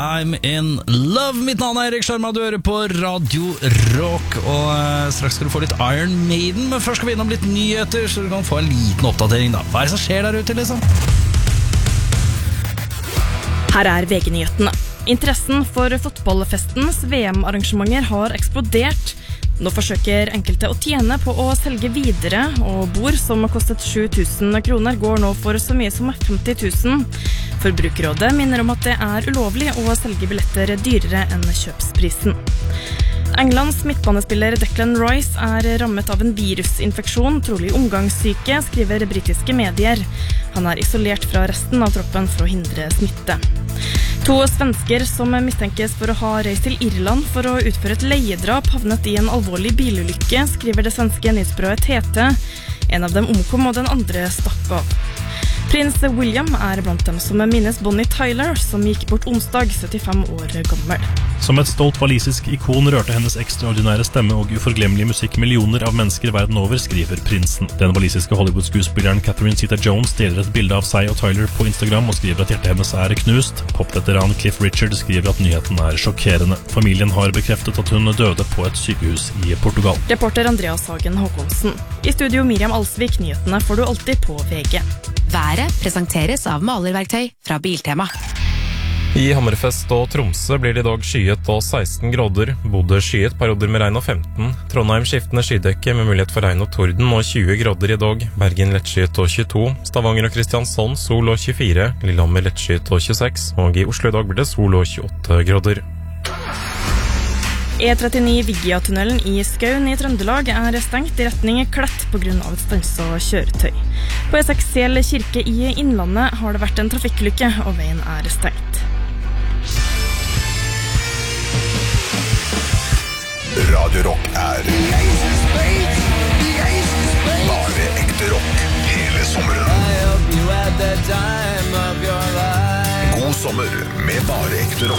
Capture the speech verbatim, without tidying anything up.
I'm in love. Mitt navn er Erik Sjarma, du hører på Radio Rock. Og uh, straks skal du få litt Iron Maiden, men først skal vi innom litt nyheter, så du kan få en liten oppdatering da. Hva er det som skjer der ute, liksom? Her er V G-nyhetene. Interessen for fotballfestens V M-arrangementer har eksplodert. Nå forsøker enkelte å tjene på å selge videre, og bord som har kostet sju tusen kroner går nå for så mye som femti tusen. Forbrukerrådet minner om at det er ulovlig å selge billetter dyrere enn kjøpsprisen. Englands midtbanespiller Declan Rice er rammet av en virusinfeksjon, trolig omgangssyke, skriver britiske medier. Han er isolert fra resten av troppen for å hindre smitte. To svensker som mistenkes for å ha reist til Irland for å utføre et leiedrap havnet i en alvorlig bilulykke, skriver det svenske nyhetsbyrået T T. En av dem omkom og den andre stakk av. Prins William er blant dem som minnes Bonnie Tyler, som gikk bort onsdag, syttifem år gammel. Som et stolt walisisk ikon rørte hennes ekstraordinære stemme og uforglemmelige musikk millioner av mennesker verden over, skriver prinsen. Den walisiske Hollywood-skuespilleren Catherine Zeta-Jones deler et bilde av seg og Tyler på Instagram og skriver at hjertet hennes er knust. Popveteran Cliff Richard skriver at nyheten er sjokkerende. Familien har bekreftet at hun døde på et sykehus i Portugal. Reporter Andreas Hagen Håkonsen. I studio Miriam Alsvik, nyhetene får du alltid på V G. Været presenteres av malerverktøy fra Biltema. I Hammerfest og Tromsø blir det i dag skyet og seksten grader. Bodø skyet, perioder med regn og femten. Trondheim skiftende skydekke med mulighet for regn og torden og tjue grader i dag. Bergen lettskyet og tjueto. Stavanger og Kristiansand sol og tjuefire. Lillehammer lettskyet og tjueseks. Og i Oslo i dag blir det sol og tjueåtte grader. E trettini Vigia-tunnelen i Skaun i Trøndelag er stengt i retning Klett på grunn av et stanset kjøretøy. På E seks Sel kirke i Innlandet har det vært en trafikkulykke, og veien er stengt. Radio Rock er bare ekte rock hele sommeren. God sommer med bare ekte rock.